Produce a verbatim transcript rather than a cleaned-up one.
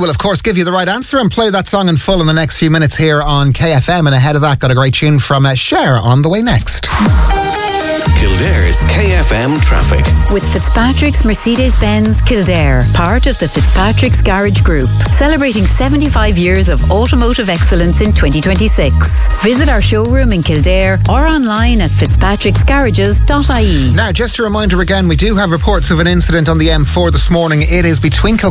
will, of course, give you the right answer and play that song in full in the next few minutes here on K F M. And ahead of that, got a great tune from uh, Cher on the way next. Kildare's K F M traffic. With Fitzpatrick's Mercedes-Benz Kildare, part of the Fitzpatrick's Garage Group, celebrating seventy-five years of automotive excellence in twenty twenty-six. Visit our showroom in Kildare or online at fitzpatricks garages dot I E. Now, just a reminder again, we do have reports of an incident on the M four this morning. It is between Kilkenny